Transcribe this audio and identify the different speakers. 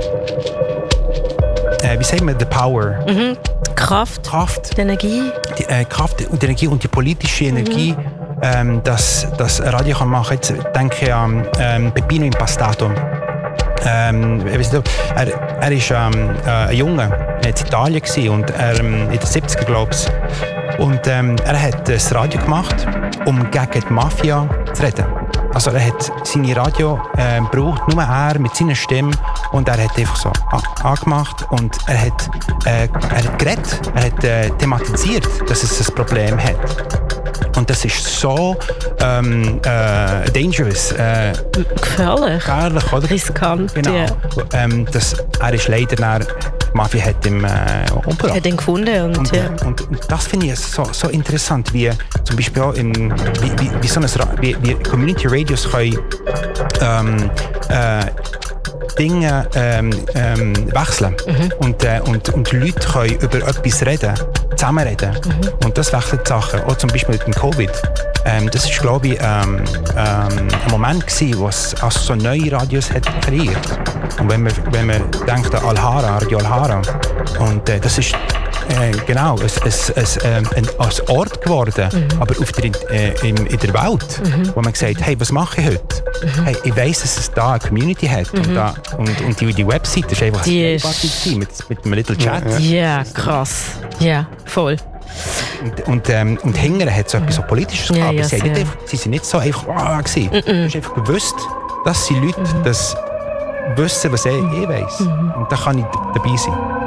Speaker 1: wie sagen wir, the power.
Speaker 2: Kraft. Die Energie.
Speaker 1: Die Kraft und die Energie und die politische Energie, dass Radio kann machen. Jetzt denke ich an Peppino Impastato. Er ist ein Junge, er war in Italien und in den 70er, glaube ich. Und er hat das Radio gemacht, um gegen die Mafia zu reden. Also er hat seine Radio gebraucht, nur er mit seiner Stimme, und er hat einfach so angemacht und er hat geredet, er hat thematisiert, dass es ein Problem hat. Und das ist so dangerous.
Speaker 2: Gefährlich,
Speaker 1: oder?
Speaker 2: Riskant.
Speaker 1: Genau.
Speaker 2: Ja.
Speaker 1: Er ist leider nach, die Mafia hat ihn umgebracht.
Speaker 2: Hat ihn gefunden. Und
Speaker 1: das finde ich so interessant, wie zum Beispiel auch wie Community Radios können Dinge wechseln. Und Leute können über etwas reden, zusammenreden. Und das wechselt die Sachen. Auch zum Beispiel mit dem Covid. Das war, glaube ich, ein Moment gewesen, wo es also so neue Radios hat kreiert. Und wenn man denkt an Alhara, Radio Alhara, und das ist genau ein Ort geworden, aber in der Welt, wo man gesagt hat, hey, was mache ich heute? Hey, ich weiss, dass es da eine Community hat. Und die Website ist einfach mit einem Little Chat.
Speaker 2: Ja, krass. Ja, voll.
Speaker 1: Und hinterher hat es etwas so Politisches gehabt, aber sie sind nicht so einfach gewesen. Du hast einfach gewusst, dass die Leute das wissen, was ich weiss. Und da kann ich dabei sein.